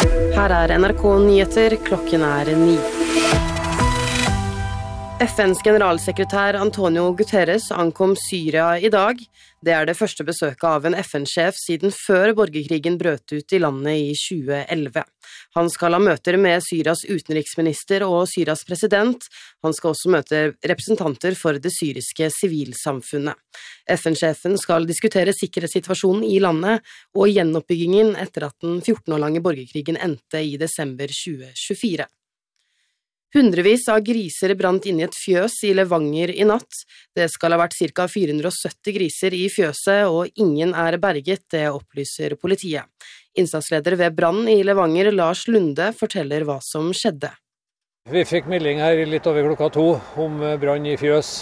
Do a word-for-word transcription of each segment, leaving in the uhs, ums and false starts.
Her er N R K Nyheter, klokken er ni. F N's generalsekretær Antonio Guterres ankom Syria i dag. Det er det første besøket av en F N-sjef siden før borgerkrigen brøt ut i landet i tjue elleve. Han skal ha møter med Syrias utenriksminister og Syrias president. Han skal også møte representanter for det syriske sivilsamfunnet. F N-sjefen skal diskutere sikkerhetssituasjonen i landet og gjenoppbyggingen etter at den fjorten år lange borgerkrigen endte i desember tjue tjuefire. Hundrevis av griser brant inn i et fjøs i Levanger i natt. Det skal ha vært ca. fire hundre og sytti griser i fjøset, og ingen er berget, det opplyser politiet. Innsatsleder ved brann i Levanger, Lars Lunde, forteller hva som skjedde. Vi fikk melding her litt over klokka to om brann i fjøs.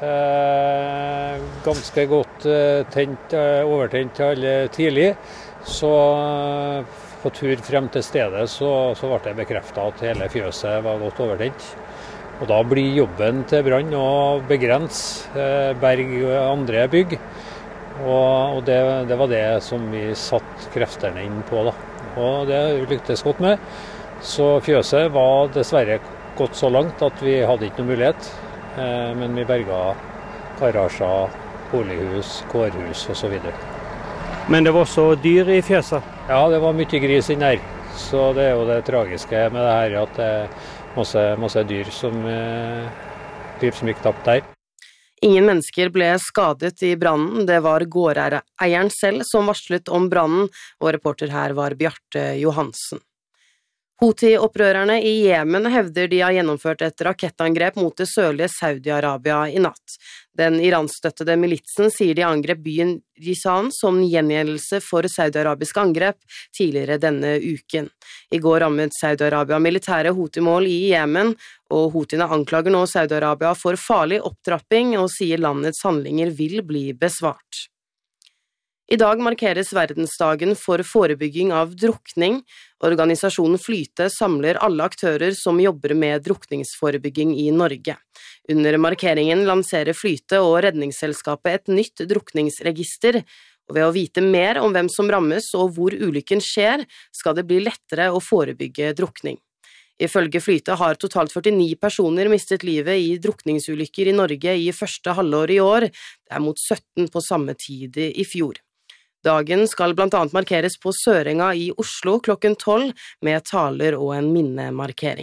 Eh, ganske godt eh, tent, eh, overtent alle tidlig, så eh, på tur frem til stedet så, så ble det bekreftet at hele fjøset var godt overtent. Og da blir jobben til brann å begrense eh, berg og andre bygg. Og, og det, det var det som vi satt kreftene inn på da. Og det lyktes godt med. Så fjøset var dessverre gått så langt at vi hadde ikke noen mulighet. Eh, men vi berga garasjer, bolighus, kårhus og så videre. Men det var også dyr i fjøset? Ja, det var mye gris inn her. Så det er jo det tragiske med det her, at det er masse, masse dyr som, eh, dyr som gikk tapt der. Ingen mennesker ble skadet i brannen. Det var gårdeieren selv som varslet om brannen, og reporter her var Bjarte Johansen. Houthi-opprørerne i Jemen hevder de har gjennomført et rakettangrep mot det sørlige Saudi-Arabia i natt. Den iranstøttede militsen sier de angrep byen Rizan som gjengjeldelse for saudi-arabiske angrep tidligere denne uken. I går rammet Saudi-Arabia militære Houthi-mål i Jemen, og Houthiene anklager nå Saudi-Arabia for farlig opptrapping og sier landets handlinger vil bli besvart. I dag markeres verdensdagen for forebygging av drukning. Organisasjonen Flyte samler alle aktører som jobber med drukningsforebygging i Norge. Under markeringen lanserer Flyte og Redningsselskapet et nytt drukningsregister, og ved å vite mer om hvem som rammes og hvor ulykken skjer, skal det bli lettere å forebygge drukning. Ifølge Flyte har totalt førtini personer mistet livet i drukningsulykker i Norge i første halvår i år, det er mot sytten på samme tid i fjor. Dagen skal blant annet markeres på Sørenga i Oslo klokken tolv med taler og en minnemarkering.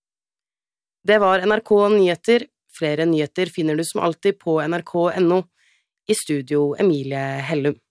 Det var N R K Nyheter. Flere nyheter finner du som alltid på N R K punktum no. I studio Emilie Hellum.